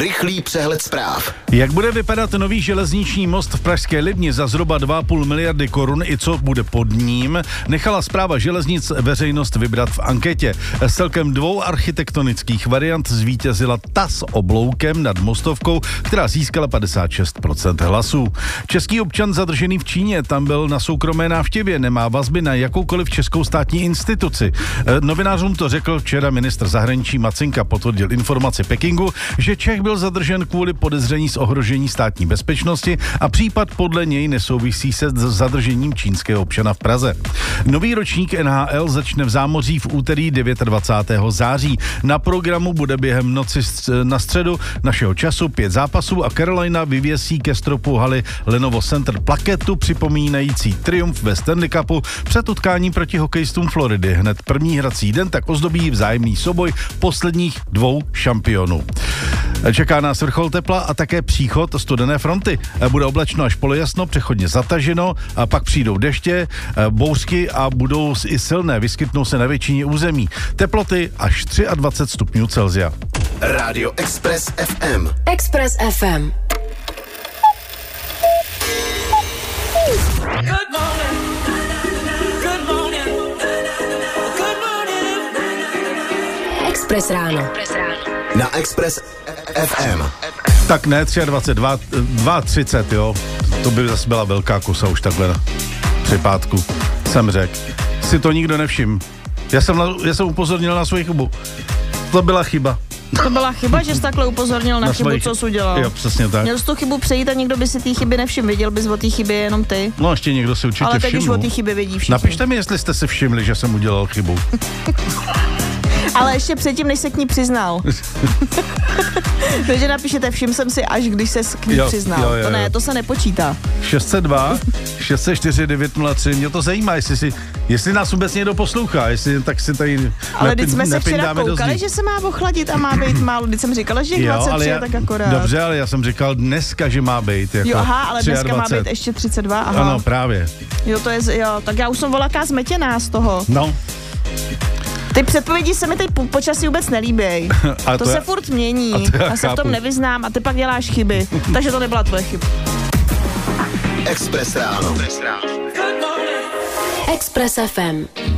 Rychlý přehled zpráv. Jak bude vypadat nový železniční most v Pražské Livni za zhruba 2,5 miliardy korun i co bude pod ním, nechala Správa železnic veřejnost vybrat v anketě. Z celkem 2 architektonických variant zvítězila ta s obloukem nad mostovkou, která získala 56% hlasů. Český občan zadržený v Číně tam byl na soukromé návštěvě, nemá vazby na jakoukoliv českou státní instituci. Novinářům to řekl včera ministr zahraničí Macinka, potvrdil informaci Pekingu, že Čech byl zadržen kvůli podezření z ohrožení státní bezpečnosti a případ podle něj nesouvisí se zadržením čínského občana v Praze. Nový ročník NHL začne v Zámoří v úterý 29. září. Na programu bude během noci na středu našeho času 5 zápasů a Carolina vyvěsí ke stropu haly Lenovo Center plaketu připomínající triumf ve Stanley Cupu před utkáním proti hokejistům Floridy. Hned první hrací den tak ozdobí vzájemný souboj posledních 2 šampionů. Čeká nás vrchol tepla a také příchod studené fronty. Bude oblačno až polojasno, přechodně zataženo, a pak přijdou deště, bouřky a budou i silné, vyskytnou se na většině území. Teploty až 23 stupňů Celsia. Rádio Express FM. Express FM. Express ráno. Na Express FM. Tak ne 23, jo. To by zase byla velká kusa už takhle při pátku. Jsem řekl. Si to nikdo nevšiml. Já jsem upozornil na svoji chybu. To byla chyba. To byla chyba, že jsi takhle upozornil na chybu, co jsi udělal. Jo, přesně tak. Měl jsi tu chybu přejít a někdo by si té chyby nevšiml. Věděl bys o té chybě jenom ty. No ještě někdo si určitě všiml. Ale teď všiml. už o té chybě vědí všichni. Napište mi, jestli jste si všimli, že jsem udělal chybu. Ale ještě předtím, než se k ní přiznal. Takže napíšete, všiml jsem si, až když se k ní přiznal. Jo. To ne, to se nepočítá. 602 604 903. Mě to zajímá, jestli nás vůbec někdo poslouchá, jestli tak si tady ale teď jsme se včera koukali, že se má ochladit a má být málo. Teď jsem říkala, že 23 je tak akorát. Dobře, ale já jsem říkal dneska, že má být jako ale dneska má být ještě 32, aha. Ano, právě. Tak já už jsem volaká zmetěná z toho. No. Ty předpovědi se mi teď počasí vůbec nelíběj. To se furt mění. Já se v tom nevyznám a ty pak děláš chyby. Takže to nebyla tvoje chyba. Express ráno. Express FM.